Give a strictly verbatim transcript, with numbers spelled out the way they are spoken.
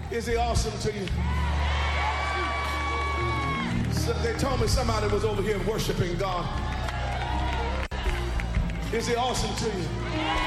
Is he awesome to you? So they told me somebody was over here worshiping God. Is he awesome to you?